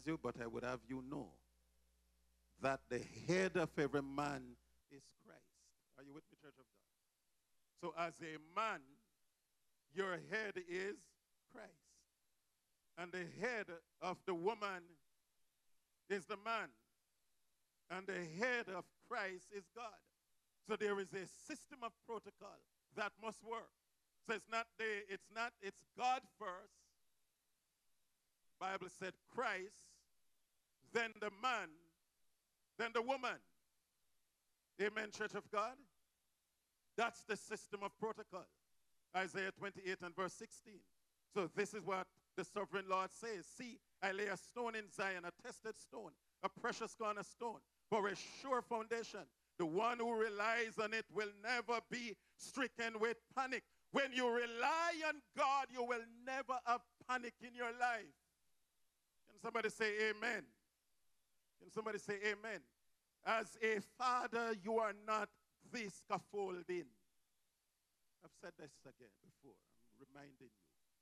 you, but I would have you know that the head of every man is Christ. Are you with me, Church of God? So as a man, your head is Christ. And the head of the woman is the man. And the head of Christ is God. So there is a system of protocol that must work. So it's God first. Bible said Christ, then the man, then the woman. Amen, Church of God? That's the system of protocol. Isaiah 28 and verse 16. So this is what the sovereign Lord says. See, I lay a stone in Zion, a tested stone, a precious cornerstone, for a sure foundation. The one who relies on it will never be stricken with panic. When you rely on God, you will never have panic in your life. Can somebody say amen? Can somebody say amen? As a father, you are not the scaffolding. I've said this again before. I'm reminding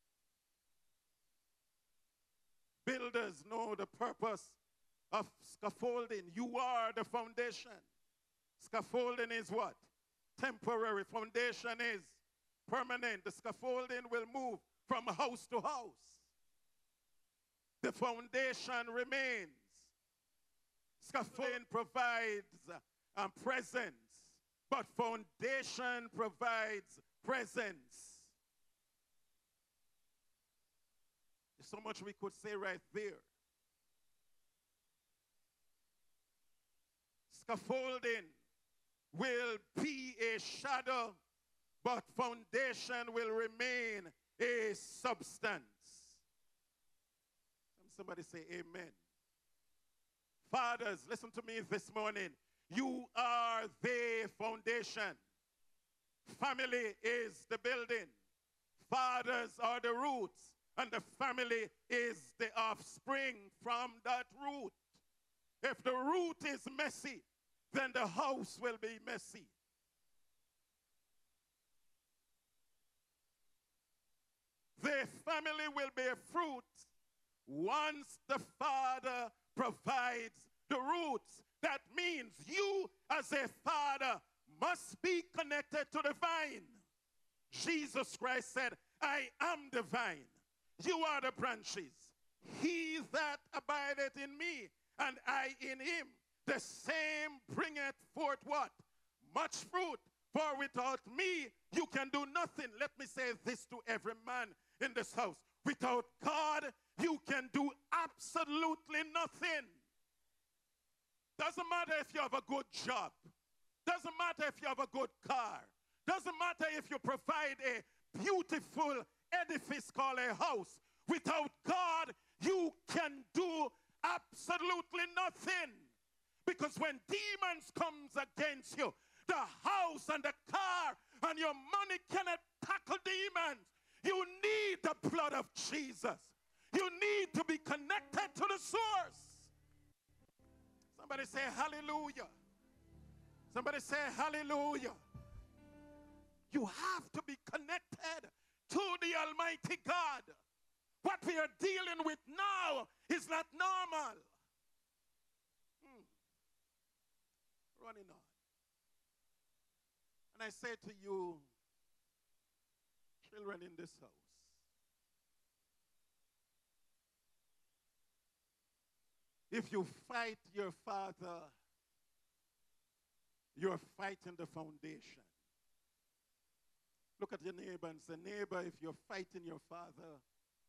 you. Builders know the purpose of scaffolding. You are the foundation. Scaffolding is what? Temporary. Foundation is permanent. The scaffolding will move from house to house. The foundation remains. Scaffolding provides presence, but foundation provides presence. There's so much we could say right there. Scaffolding will be a shadow, but foundation will remain a substance. Somebody say amen. Fathers, listen to me this morning. You are the foundation. Family is the building. Fathers are the roots. And the family is the offspring from that root. If the root is messy, then the house will be messy. The family will bear fruit once the father provides the roots. That means you as a father must be connected to the vine. Jesus Christ said, I am the vine. You are the branches. He that abideth in me, and I in him, the same bringeth forth what? Much fruit. For without me, you can do nothing. Let me say this to every man in this house. Without God, you can do absolutely nothing. Doesn't matter if you have a good job. Doesn't matter if you have a good car. Doesn't matter if you provide a beautiful edifice called a house. Without God, you can do absolutely nothing. Because when demons comes against you, the house and the car and your money cannot tackle demons. You need the blood of Jesus. You need to be connected to the source. Somebody say hallelujah. Somebody say hallelujah. You have to be connected to the Almighty God. What we are dealing with now is not normal. Running on. And I say to you, children in this house, if you fight your father, you're fighting the foundation. Look at your neighbor and say, neighbor, if you're fighting your father,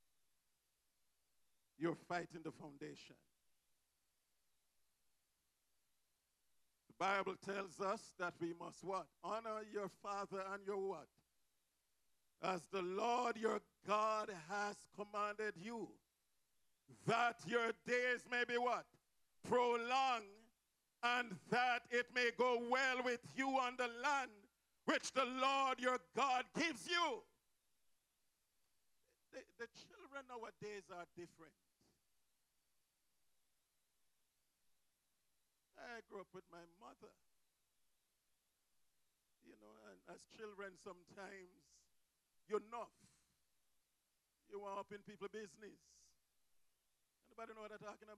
you're fighting the foundation. The Bible tells us that we must what? Honor your father and your what? As the Lord your God has commanded you, that your days may be what? Prolonged, and that it may go well with you on the land which the Lord your God gives you. The children nowadays are different. I grew up with my mother. You know, and as children sometimes, you're enough. You want up in people's business. Anybody know what I'm talking about?